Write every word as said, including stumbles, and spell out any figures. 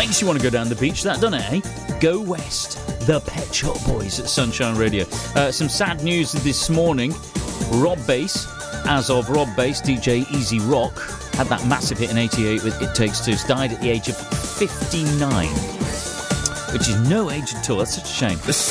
Makes you want to go down the beach, that, doesn't it, eh? Go West. The Pet Shop Boys at Sunshine Radio. Uh, some sad news this morning. Rob Bass, as of Rob Bass, D J Easy Rock, had that massive hit in eighty-eight with It Takes Two, died at the age of fifty-nine. Which is no age at all. That's such a shame.